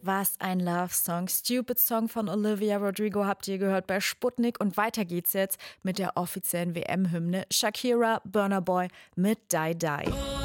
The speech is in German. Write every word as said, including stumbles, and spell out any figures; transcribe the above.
Was ein Love-Song. Stupid Song von Olivia Rodrigo habt ihr gehört bei Sputnik. Und weiter geht's jetzt mit der offiziellen W M-Hymne. Shakira, Burna Boy mit Die Die.